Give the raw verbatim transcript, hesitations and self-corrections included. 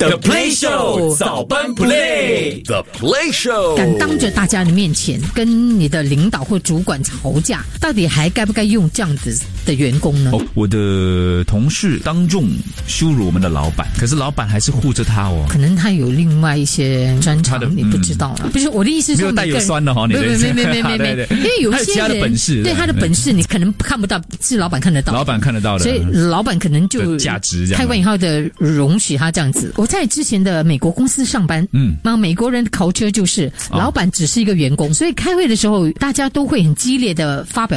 The Play Show 早班 Play The Play Show 敢当着大家的面前跟你的领导或主管吵架，到底还该不该用这样子的员工呢？ 哦，我的同事当众羞辱我们的老板，可是老板还是护着他哦。 可能他有另外一些专长，你不知道了。嗯、不是我的意思是说， 没有带有酸的哈，你的没没没没没没没，因为有些人他有其他的本事， 对他的本事你可能看不到，是老板看得到， 老板看得到的， 所以老板可能就价值这样， 开玩笑的容许他这样子。我在之前的美国公司上班，嗯，那美国人的culture就是、哦、老板只是一个员工，所以开会的时候大家都会很激烈的发表